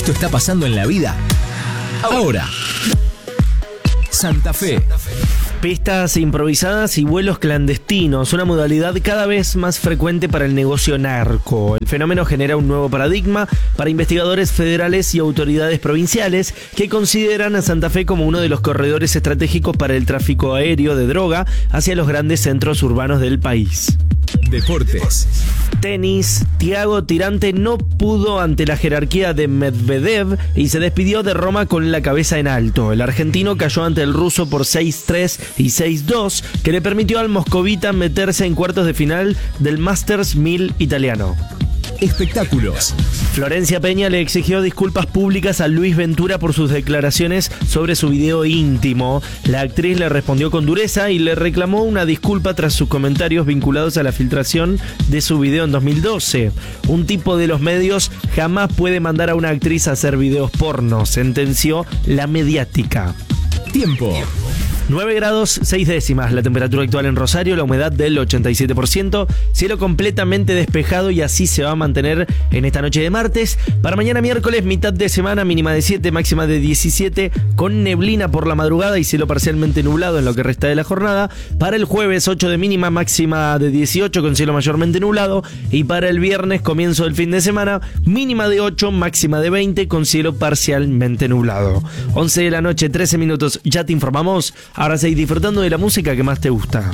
Esto está pasando en la vida ahora. Santa Fe. Pistas improvisadas y vuelos clandestinos, una modalidad cada vez más frecuente para el negocio narco. El fenómeno genera un nuevo paradigma para investigadores federales y autoridades provinciales que consideran a Santa Fe como uno de los corredores estratégicos para el tráfico aéreo de droga hacia los grandes centros urbanos del país. Deportes. Tenis. Thiago Tirante no pudo ante la jerarquía de Medvedev y se despidió de Roma con la cabeza en alto. El argentino cayó ante el ruso por 6-3 y 6-2, que le permitió al moscovita meterse en cuartos de final del Masters 1000 italiano. Espectáculos. Florencia Peña le exigió disculpas públicas a Luis Ventura por sus declaraciones sobre su video íntimo. La actriz le respondió con dureza y le reclamó una disculpa tras sus comentarios vinculados a la filtración de su video en 2012. Un tipo de los medios jamás puede mandar a una actriz a hacer videos porno, sentenció la mediática. Tiempo. 9 grados 6 décimas la temperatura actual en Rosario, la humedad del 87%, cielo completamente despejado y así se va a mantener en esta noche de martes. Para mañana miércoles, mitad de semana, mínima de 7, máxima de 17, con neblina por la madrugada y cielo parcialmente nublado en lo que resta de la jornada. Para el jueves, 8 de mínima, máxima de 18, con cielo mayormente nublado. Y para el viernes, comienzo del fin de semana, mínima de 8, máxima de 20, con cielo parcialmente nublado. 11 de la noche, 13 minutos, ya te informamos. Ahora seguís disfrutando de la música que más te gusta.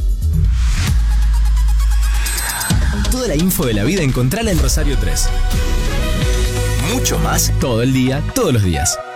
Toda la info de la vida encontrala en Rosario 3. Mucho más todo el día, todos los días.